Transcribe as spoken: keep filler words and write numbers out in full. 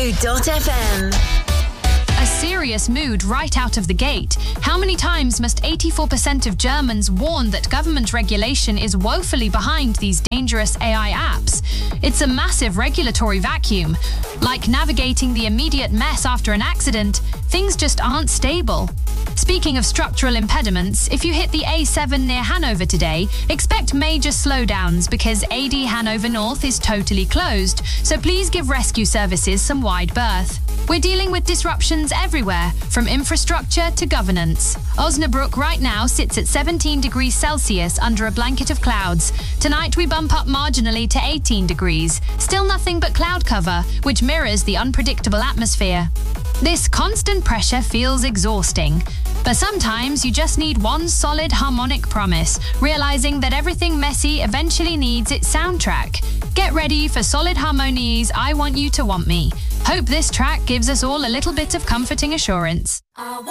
Zoo dot F M. A serious mood right out of the gate. How many times must eighty-four percent of Germans warn that government regulation is woefully behind these dangerous A I apps? It's a massive regulatory vacuum. Like navigating the immediate mess after an accident, things just aren't stable. Speaking of structural impediments, if you hit the A seven near Hanover today, expect major slowdowns because A D Hanover North is totally closed, so please give rescue services some wide berth. We're dealing with disruptions everywhere, from infrastructure to governance. Osnabrück right now sits at seventeen degrees Celsius under a blanket of clouds. Tonight we bump up marginally to eighteen degrees. Still nothing but cloud cover, which mirrors the unpredictable atmosphere. This constant pressure feels exhausting. But sometimes you just need one solid harmonic promise, realizing that everything messy eventually needs its soundtrack. Get ready for Solid Harmony's I Want You to Want Me. Hope this track gives us all a little bit of comforting assurance.